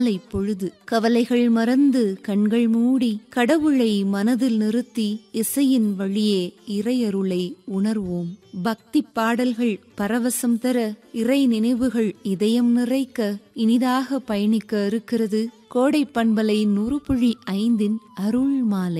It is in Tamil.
பொழுது கவலைகள் மறந்து கண்கள் மூடி கடவுளை மனதில் நிறுத்தி இசையின் வழியே இறையருளை உணர்வோம். பக்தி பாடல்கள் பரவசம் தர, இறை நினைவுகள் இதயம் நிறைக்க இனிதாக பயணிக்க இருக்கிறது கோடை பண்பலை 100.5 அருள் மாலை.